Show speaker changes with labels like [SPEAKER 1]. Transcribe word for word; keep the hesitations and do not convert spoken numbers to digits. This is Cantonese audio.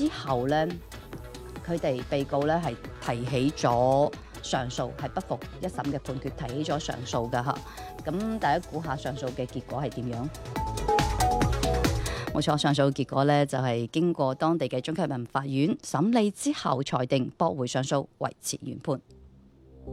[SPEAKER 1] 之後咧，佢哋被告咧係提起咗上訴，係不服一審嘅判決，提起咗上訴㗎嚇。咁大家估下上訴嘅結果係點樣？冇錯，上訴結果咧就係經過當地嘅中級人民法院審理之後裁定駁回上訴，維持原判。